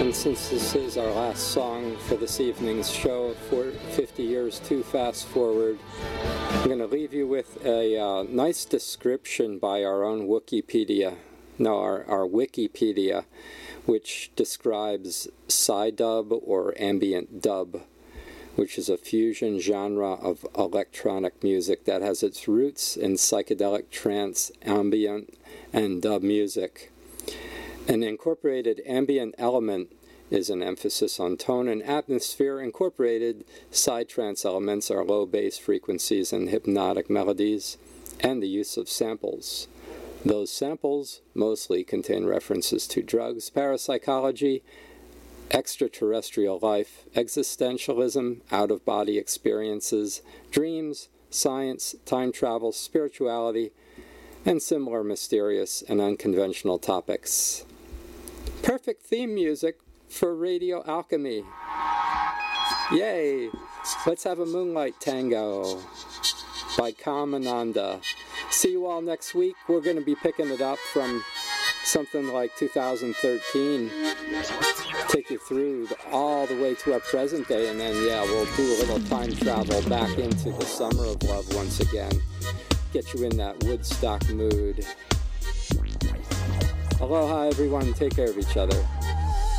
And since this is our last song for this evening's show, for 50 years too fast forward, I'm going to leave you with a nice description by our own Wikipedia, our Wikipedia, which describes psy-dub or ambient dub, which is a fusion genre of electronic music that has its roots in psychedelic trance, ambient, and dub music. An incorporated ambient element is an emphasis on tone and atmosphere. Incorporated psytrance elements are low bass frequencies and hypnotic melodies, and the use of samples. Those samples mostly contain references to drugs, parapsychology, extraterrestrial life, existentialism, out-of-body experiences, dreams, science, time travel, spirituality, and similar mysterious and unconventional topics. Perfect theme music for Radio Alchemy. Yay! Let's have a Moonlight Tango by Kamananda. See you all next week. We're going to be picking it up from something like 2013. Take you through all the way to our present day, and then, we'll do a little time travel back into the summer of love once again. Get you in that Woodstock mood. Aloha, everyone. Take care of each other.